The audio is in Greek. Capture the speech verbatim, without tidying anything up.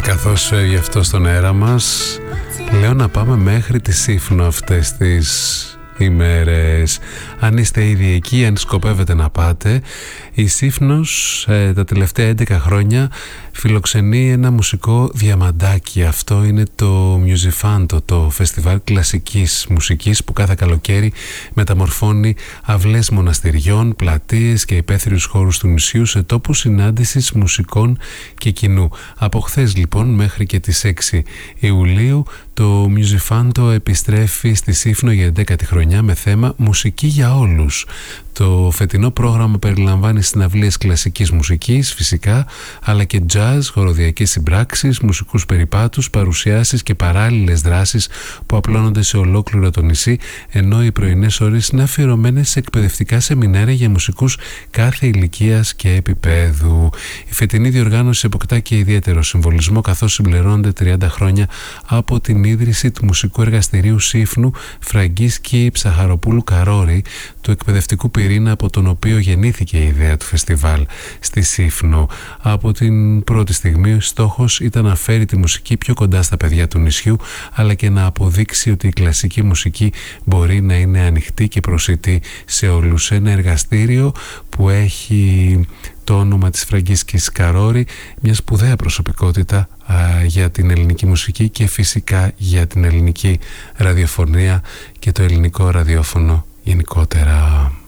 καθώς φεύγει αυτό στον αέρα μας, λέω να πάμε μέχρι τη Σύφνο αυτές τις ημέρες. Αν είστε ήδη εκεί, αν σκοπεύετε να πάτε, η Σύφνος ε, τα τελευταία έντεκα χρόνια φιλοξενεί ένα μουσικό διαμαντάκι. Αυτό είναι το Musifanto, το φεστιβάλ κλασικής μουσικής που κάθε καλοκαίρι μεταμορφώνει αυλές μοναστηριών, πλατείες και υπαίθριους χώρους του νησιού σε τόπους συνάντησης μουσικών και κοινού. Από χθες λοιπόν μέχρι και τις έξι Ιουλίου το Musifanto επιστρέφει στη Σύφνο για έντεκατη χρονιά με θέμα «Μουσική για όλους». Το φετινό πρόγραμμα περιλαμβάνει συναυλίες κλασικής μουσικής, φυσικά, αλλά και jazz, χοροδιακές συμπράξεις, μουσικούς περιπάτους, παρουσιάσεις και παράλληλες δράσεις που απλώνονται σε ολόκληρο το νησί, ενώ οι πρωινές ώρες είναι αφιερωμένες σε εκπαιδευτικά σεμινάρια για μουσικούς κάθε ηλικίας και επίπεδου. Η φετινή διοργάνωση αποκτά και ιδιαίτερο συμβολισμό, καθώς συμπληρώνονται τριάντα χρόνια από την ίδρυση του μουσικού εργαστηρίου Σύφνου Φραγκίσκη Ψαχαροπούλου Καρόρη, του εκπαιδευτικού πυρήνα από τον οποίο γεννήθηκε η ιδέα του φεστιβάλ στη Σύφνο. Από την πρώτη στιγμή ο στόχος ήταν να φέρει τη μουσική πιο κοντά στα παιδιά του νησιού, αλλά και να αποδείξει ότι η κλασική μουσική μπορεί να είναι ανοιχτή και προσιτή σε όλους. Ένα εργαστήριο που έχει το όνομα της Φραγκίσκης Καρόρη, μια σπουδαία προσωπικότητα α, για την ελληνική μουσική και φυσικά για την ελληνική ραδιοφωνία και το ελληνικό ραδιόφωνο γενικότερα.